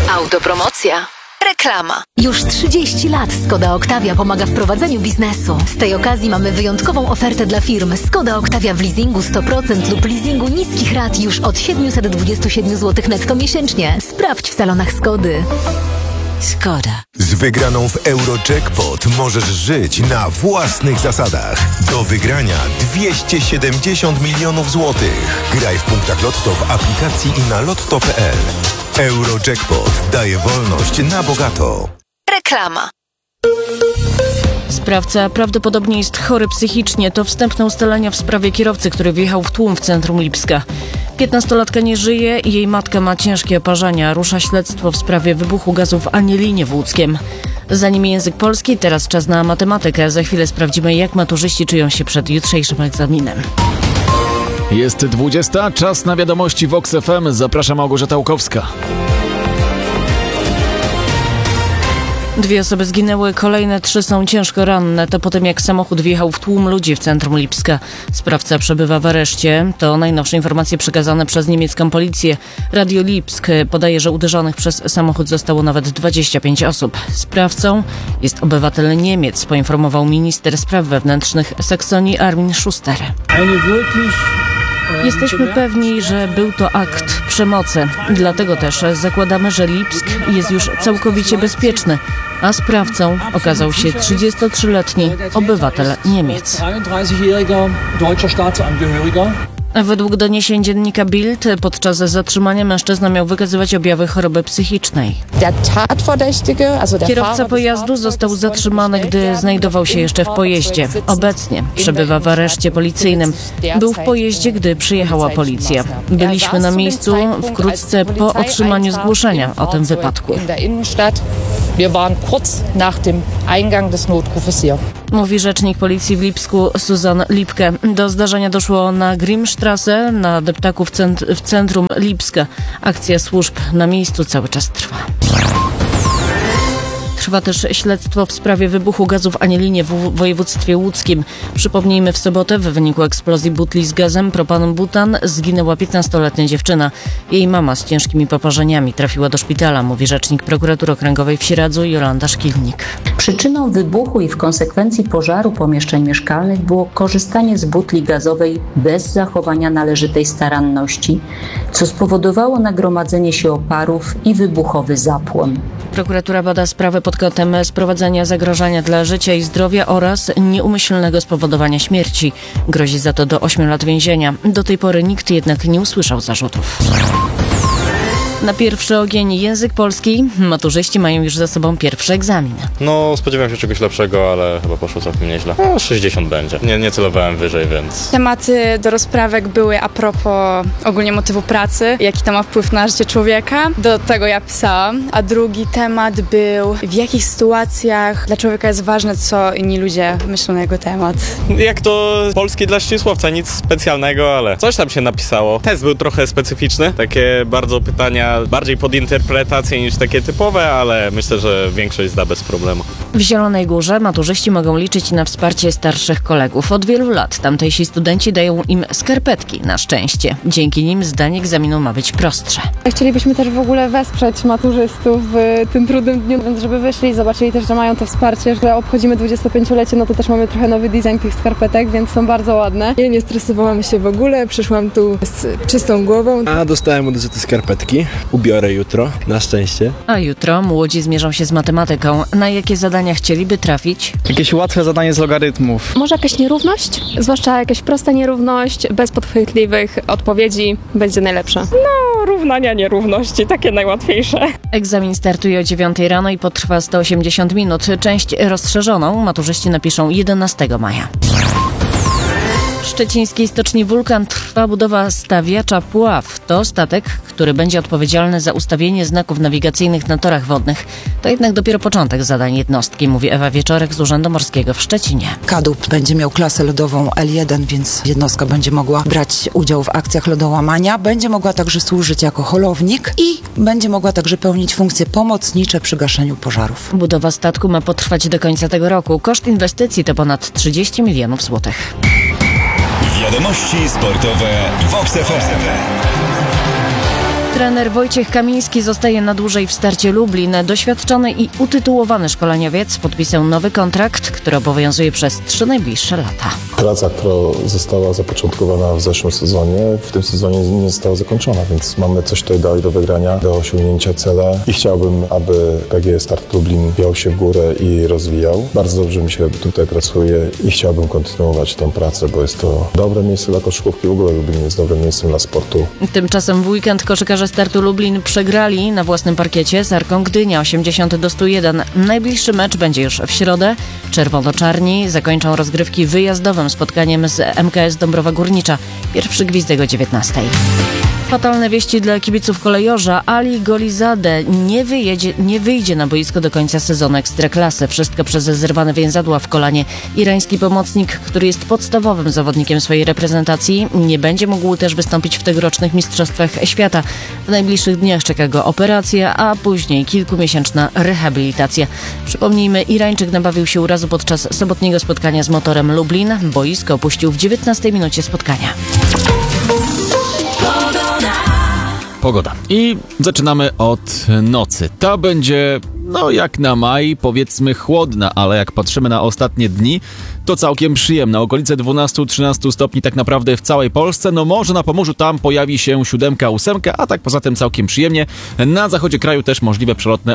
Autopromocja. Reklama. Już 30 lat Skoda Octavia pomaga w prowadzeniu biznesu. Z tej okazji mamy wyjątkową ofertę dla firm. Skoda Octavia w leasingu 100% lub leasingu niskich rat już od 727 zł netto miesięcznie. Sprawdź w salonach Skody. Skoda. Z wygraną w Eurojackpot możesz żyć na własnych zasadach. Do wygrania 270 milionów złotych. Graj w punktach Lotto w aplikacji i na lotto.pl. Eurojackpot daje wolność na bogato. Reklama. Sprawca prawdopodobnie jest chory psychicznie. To wstępne ustalenia w sprawie kierowcy, który wjechał w tłum w centrum Lipska. 15-latka nie żyje i jej matka ma ciężkie oparzenia. Rusza śledztwo w sprawie wybuchu gazu w Anielinie w Łódzkiem. Za nimi język polski, teraz czas na matematykę. Za chwilę sprawdzimy, jak maturzyści czują się przed jutrzejszym egzaminem. Jest 20, czas na wiadomości Vox FM. Zapraszam, Małgorzata Łukowska. 2 osoby zginęły, kolejne 3 są ciężko ranne. To po tym, jak samochód wjechał w tłum ludzi w centrum Lipska. Sprawca przebywa w areszcie. To najnowsze informacje przekazane przez niemiecką policję. Radio Lipsk podaje, że uderzonych przez samochód zostało nawet 25 osób. Sprawcą jest obywatel Niemiec, poinformował minister spraw wewnętrznych Saksonii Armin Schuster. Jesteśmy pewni, że był to akt przemocy. Dlatego też zakładamy, że Lipsk jest już całkowicie bezpieczny, a sprawcą okazał się 33-letni obywatel Niemiec. Według doniesień dziennika Bild podczas zatrzymania mężczyzna miał wykazywać objawy choroby psychicznej. Kierowca pojazdu został zatrzymany, gdy znajdował się jeszcze w pojeździe. Obecnie przebywa w areszcie policyjnym. Był w pojeździe, gdy przyjechała policja. Byliśmy na miejscu wkrótce po otrzymaniu zgłoszenia o tym wypadku. Mówi rzecznik policji w Lipsku Susan Lipke. Do zdarzenia doszło na Grimstrasse, na deptaku w centrum Lipska. Akcja służb na miejscu cały czas trwa. Trwa też śledztwo w sprawie wybuchu gazu w Anielinie w województwie łódzkim. Przypomnijmy, w sobotę w wyniku eksplozji butli z gazem propan-butan zginęła 15-letnia dziewczyna. Jej mama z ciężkimi poparzeniami trafiła do szpitala, mówi rzecznik prokuratury okręgowej w Sieradzu Jolanda Szkilnik. Przyczyną wybuchu i w konsekwencji pożaru pomieszczeń mieszkalnych było korzystanie z butli gazowej bez zachowania należytej staranności, co spowodowało nagromadzenie się oparów i wybuchowy zapłon. Prokuratura bada sprawę pod kątem sprowadzenia zagrożenia dla życia i zdrowia oraz nieumyślnego spowodowania śmierci. Grozi za to do 8 lat więzienia. Do tej pory nikt jednak nie usłyszał zarzutów. Na pierwszy ogień język polski. Maturzyści mają już za sobą pierwszy egzamin. No, spodziewałem się czegoś lepszego, ale chyba poszło całkiem nieźle. 60 będzie. Nie celowałem wyżej, więc... Tematy do rozprawek były a propos ogólnie motywu pracy, jaki to ma wpływ na życie człowieka. Do tego ja pisałam. A drugi temat był, w jakich sytuacjach dla człowieka jest ważne, co inni ludzie myślą na jego temat. Jak to polski dla ścisłowca, nic specjalnego, ale coś tam się napisało. Test był trochę specyficzny, takie bardzo pytania bardziej pod interpretację niż takie typowe, ale myślę, że większość zda bez problemu. W Zielonej Górze maturzyści mogą liczyć na wsparcie starszych kolegów. Od wielu lat tamtejsi studenci dają im skarpetki na szczęście. Dzięki nim zdanie egzaminu ma być prostsze. Chcielibyśmy też w ogóle wesprzeć maturzystów w tym trudnym dniu, więc żeby wyszli, zobaczyli też, że mają to wsparcie, że obchodzimy 25-lecie, no to też mamy trochę nowy design tych skarpetek, więc są bardzo ładne. Ja nie stresowałam się w ogóle, przyszłam tu z czystą głową. A dostałem od te skarpetki. Ubiorę jutro, na szczęście. A jutro młodzi zmierzą się z matematyką. Na jakie zadania chcieliby trafić? Jakieś łatwe zadanie z logarytmów. Może jakaś nierówność? Zwłaszcza jakaś prosta nierówność, bez podchwytliwych odpowiedzi będzie najlepsza. No, równania nierówności, takie najłatwiejsze. Egzamin startuje o 9 rano i potrwa 180 minut. Część rozszerzoną maturzyści napiszą 11 maja. W szczecińskiej stoczni Wulkan trwa budowa stawiacza Puław. To statek, który będzie odpowiedzialny za ustawienie znaków nawigacyjnych na torach wodnych. To jednak dopiero początek zadań jednostki, mówi Ewa Wieczorek z Urzędu Morskiego w Szczecinie. Kadłub będzie miał klasę lodową L1, więc jednostka będzie mogła brać udział w akcjach lodołamania. Będzie mogła także służyć jako holownik i będzie mogła także pełnić funkcje pomocnicze przy gaszeniu pożarów. Budowa statku ma potrwać do końca tego roku. Koszt inwestycji to ponad 30 milionów złotych. Wiadomości sportowe w Vox FM. Trener Wojciech Kamiński zostaje na dłużej w Starcie Lublin. Doświadczony i utytułowany szkoleniowiec podpisał nowy kontrakt, który obowiązuje przez 3 najbliższe lata. Praca, która została zapoczątkowana w zeszłym sezonie, w tym sezonie nie została zakończona, więc mamy coś tutaj dalej do wygrania, do osiągnięcia cela i chciałbym, aby PGE Start Lublin biał się w górę i rozwijał. Bardzo dobrze mi się tutaj pracuje i chciałbym kontynuować tę pracę, bo jest to dobre miejsce dla koszykówki, w ogóle Lublin jest dobrym miejscem dla sportu. Tymczasem w weekend koszykarze Startu Lublin przegrali na własnym parkiecie z Arką Gdynia 80-101. Najbliższy mecz będzie już w środę. Czerwono-czarni zakończą rozgrywki wyjazdowym spotkaniem z MKS Dąbrowa Górnicza. Pierwszy gwizdek o 19:00. Fatalne wieści dla kibiców kolejorza. Ali Golizade nie wyjdzie na boisko do końca sezonu Ekstraklasy. Wszystko przez zerwane więzadła w kolanie. Irański pomocnik, który jest podstawowym zawodnikiem swojej reprezentacji, nie będzie mógł też wystąpić w tegorocznych Mistrzostwach Świata. W najbliższych dniach czeka go operacja, a później kilkumiesięczna rehabilitacja. Przypomnijmy, Irańczyk nabawił się urazu podczas sobotniego spotkania z Motorem Lublin. Boisko opuścił w 19 minucie spotkania. Pogoda. I zaczynamy od nocy. Ta będzie, jak na maj, powiedzmy chłodna, ale jak patrzymy na ostatnie dni, to całkiem przyjemna. Okolice 12-13 stopni tak naprawdę w całej Polsce. Może na Pomorzu tam pojawi się 7, 8, a tak poza tym całkiem przyjemnie. Na zachodzie kraju też możliwe przelotne